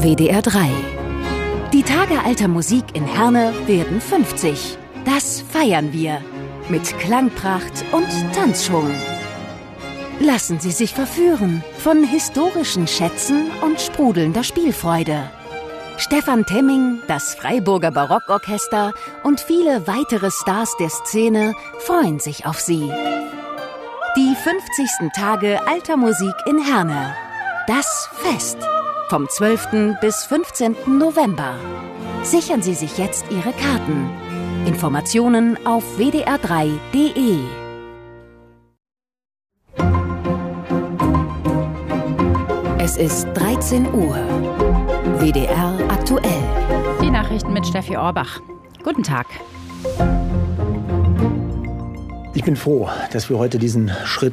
WDR 3. Die Tage alter Musik in Herne werden 50. Das feiern wir. Mit Klangpracht und Tanzschwung. Lassen Sie sich verführen von historischen Schätzen und sprudelnder Spielfreude. Stefan Temming, das Freiburger Barockorchester und viele weitere Stars der Szene freuen sich auf Sie. Die 50. Tage alter Musik in Herne. Das Fest. Vom 12. bis 15. November. Sichern Sie sich jetzt Ihre Karten. Informationen auf wdr3.de. Es ist 13 Uhr. WDR aktuell. Die Nachrichten mit Steffi Orbach. Guten Tag. Ich bin froh, dass wir heute diesen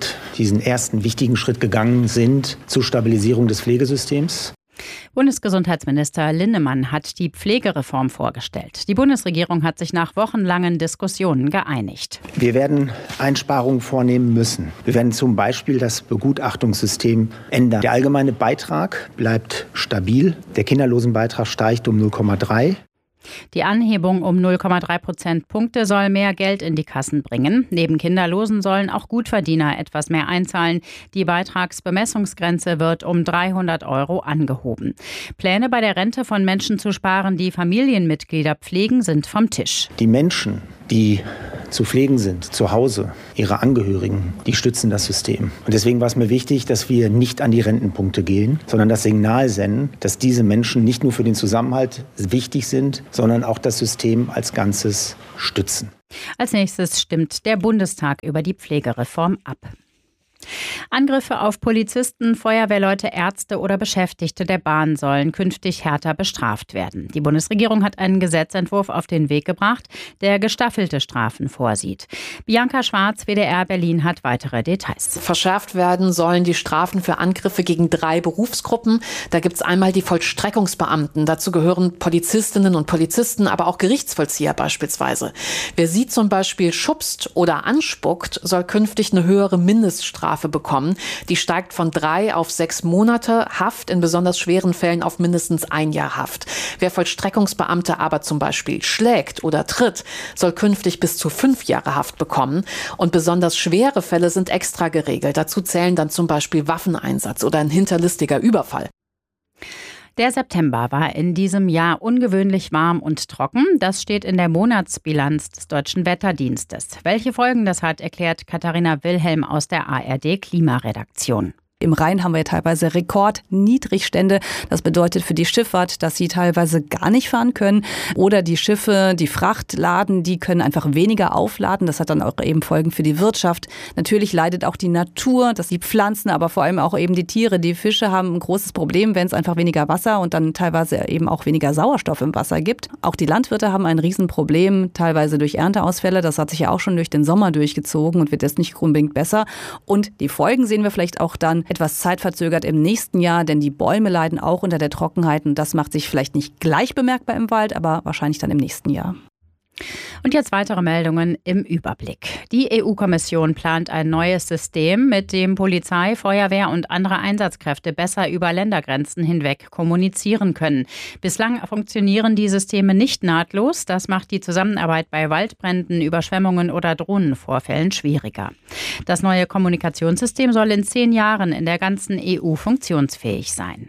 ersten wichtigen Schritt gegangen sind zur Stabilisierung des Pflegesystems. Bundesgesundheitsminister Linnemann hat die Pflegereform vorgestellt. Die Bundesregierung hat sich nach wochenlangen Diskussionen geeinigt. Wir werden Einsparungen vornehmen müssen. Wir werden zum Beispiel das Begutachtungssystem ändern. Der allgemeine Beitrag bleibt stabil. Der Kinderlosenbeitrag steigt um 0,3. Die Anhebung um 0,3 Prozentpunkte soll mehr Geld in die Kassen bringen. Neben Kinderlosen sollen auch Gutverdiener etwas mehr einzahlen. Die Beitragsbemessungsgrenze wird um 300 € angehoben. Pläne bei der Rente von Menschen zu sparen, die Familienmitglieder pflegen, sind vom Tisch. Die Menschen, die zu pflegen sind, zu Hause, ihre Angehörigen, die stützen das System. Und deswegen war es mir wichtig, dass wir nicht an die Rentenpunkte gehen, sondern das Signal senden, dass diese Menschen nicht nur für den Zusammenhalt wichtig sind, sondern auch das System als Ganzes stützen. Als nächstes stimmt der Bundestag über die Pflegereform ab. Angriffe auf Polizisten, Feuerwehrleute, Ärzte oder Beschäftigte der Bahn sollen künftig härter bestraft werden. Die Bundesregierung hat einen Gesetzentwurf auf den Weg gebracht, der gestaffelte Strafen vorsieht. Bianca Schwarz, WDR Berlin, hat weitere Details. Verschärft werden sollen die Strafen für Angriffe gegen 3 Berufsgruppen. Da gibt es einmal die Vollstreckungsbeamten. Dazu gehören Polizistinnen und Polizisten, aber auch Gerichtsvollzieher beispielsweise. Wer sie zum Beispiel schubst oder anspuckt, soll künftig eine höhere Mindeststrafe bekommen. Die steigt von 3 auf 6 Monate Haft, in besonders schweren Fällen auf mindestens 1 Jahr Haft. Wer Vollstreckungsbeamte aber zum Beispiel schlägt oder tritt, soll künftig bis zu 5 Jahre Haft bekommen. Und besonders schwere Fälle sind extra geregelt. Dazu zählen dann zum Beispiel Waffeneinsatz oder ein hinterlistiger Überfall. Der September war in diesem Jahr ungewöhnlich warm und trocken. Das steht in der Monatsbilanz des Deutschen Wetterdienstes. Welche Folgen das hat, erklärt Katharina Wilhelm aus der ARD Klimaredaktion. Im Rhein haben wir teilweise Rekordniedrigstände. Das bedeutet für die Schifffahrt, dass sie teilweise gar nicht fahren können. Oder die Schiffe, die Frachtladen, die können einfach weniger aufladen. Das hat dann auch eben Folgen für die Wirtschaft. Natürlich leidet auch die Natur, dass die Pflanzen, aber vor allem auch eben die Tiere, die Fische haben ein großes Problem, wenn es einfach weniger Wasser und dann teilweise eben auch weniger Sauerstoff im Wasser gibt. Auch die Landwirte haben ein Riesenproblem, teilweise durch Ernteausfälle. Das hat sich ja auch schon durch den Sommer durchgezogen und wird jetzt nicht unbedingt besser. Und die Folgen sehen wir vielleicht auch dann etwas zeitverzögert im nächsten Jahr, denn die Bäume leiden auch unter der Trockenheit und das macht sich vielleicht nicht gleich bemerkbar im Wald, aber wahrscheinlich dann im nächsten Jahr. Und jetzt weitere Meldungen im Überblick. Die EU-Kommission plant ein neues System, mit dem Polizei, Feuerwehr und andere Einsatzkräfte besser über Ländergrenzen hinweg kommunizieren können. Bislang funktionieren die Systeme nicht nahtlos. Das macht die Zusammenarbeit bei Waldbränden, Überschwemmungen oder Drohnenvorfällen schwieriger. Das neue Kommunikationssystem soll in 10 Jahren in der ganzen EU funktionsfähig sein.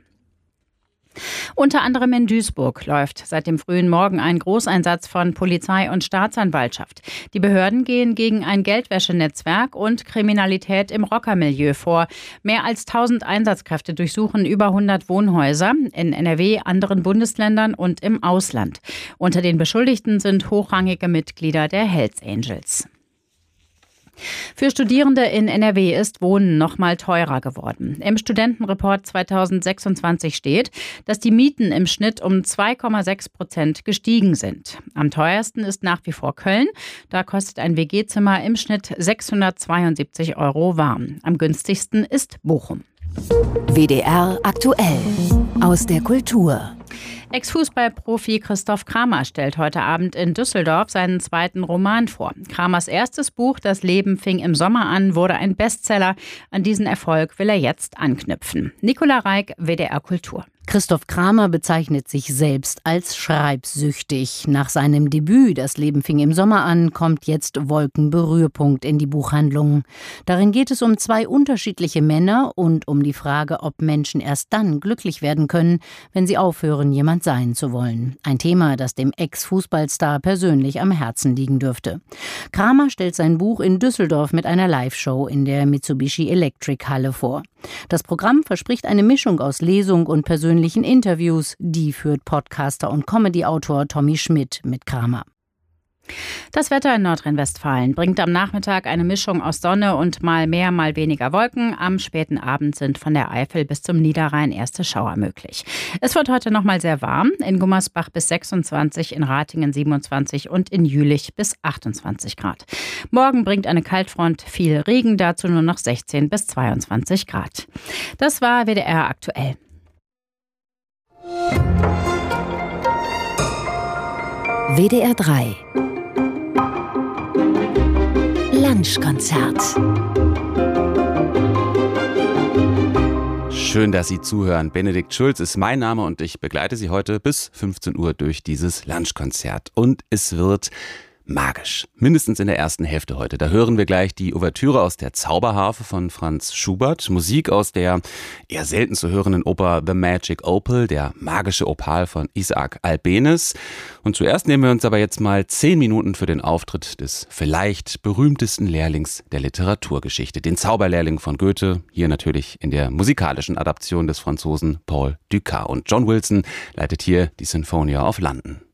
Unter anderem in Duisburg läuft seit dem frühen Morgen ein Großeinsatz von Polizei und Staatsanwaltschaft. Die Behörden gehen gegen ein Geldwäschenetzwerk und Kriminalität im Rockermilieu vor. Mehr als 1000 Einsatzkräfte durchsuchen über 100 Wohnhäuser in NRW, anderen Bundesländern und im Ausland. Unter den Beschuldigten sind hochrangige Mitglieder der Hells Angels. Für Studierende in NRW ist Wohnen noch mal teurer geworden. Im Studentenreport 2026 steht, dass die Mieten im Schnitt um 2,6% gestiegen sind. Am teuersten ist nach wie vor Köln. Da kostet ein WG-Zimmer im Schnitt 672 € warm. Am günstigsten ist Bochum. WDR aktuell aus der Kultur. Ex-Fußballprofi Christoph Kramer stellt heute Abend in Düsseldorf seinen 2. Roman vor. Kramers erstes Buch, Das Leben fing im Sommer an, wurde ein Bestseller. An diesen Erfolg will er jetzt anknüpfen. Nicola Reik, WDR Kultur. Christoph Kramer bezeichnet sich selbst als schreibsüchtig. Nach seinem Debüt »Das Leben fing im Sommer an« kommt jetzt Wolkenberührpunkt in die Buchhandlungen. Darin geht es um 2 unterschiedliche Männer und um die Frage, ob Menschen erst dann glücklich werden können, wenn sie aufhören, jemand sein zu wollen. Ein Thema, das dem Ex-Fußballstar persönlich am Herzen liegen dürfte. Kramer stellt sein Buch in Düsseldorf mit einer Live-Show in der Mitsubishi Electric Halle vor. Das Programm verspricht eine Mischung aus Lesung und persönlichen Interviews. Die führt Podcaster und Comedy-Autor Tommy Schmidt mit Kramer. Das Wetter in Nordrhein-Westfalen bringt am Nachmittag eine Mischung aus Sonne und mal mehr, mal weniger Wolken. Am späten Abend sind von der Eifel bis zum Niederrhein erste Schauer möglich. Es wird heute noch mal sehr warm. In Gummersbach bis 26, in Ratingen 27 und in Jülich bis 28 Grad. Morgen bringt eine Kaltfront viel Regen, dazu nur noch 16 bis 22 Grad. Das war WDR aktuell. WDR 3 Lunchkonzert. Schön, dass Sie zuhören. Benedikt Schulz ist mein Name und ich begleite Sie heute bis 15 Uhr durch dieses Lunchkonzert. Und es wird magisch. Mindestens in der ersten Hälfte heute. Da hören wir gleich die Ouvertüre aus der Zauberharfe von Franz Schubert. Musik aus der eher selten zu hörenden Oper The Magic Opal, der magische Opal von Isaac Albéniz. Und zuerst nehmen wir uns aber jetzt mal 10 Minuten für den Auftritt des vielleicht berühmtesten Lehrlings der Literaturgeschichte, den Zauberlehrling von Goethe, hier natürlich in der musikalischen Adaption des Franzosen Paul Dukas. Und John Wilson leitet hier die Sinfonia of London.